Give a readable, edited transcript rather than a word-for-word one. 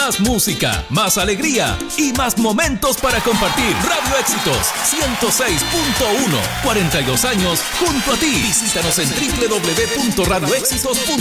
Más música, más alegría y más momentos para compartir. Radio Éxitos 106.1, 42 años junto a ti. Visítanos en www.radioexitos.com.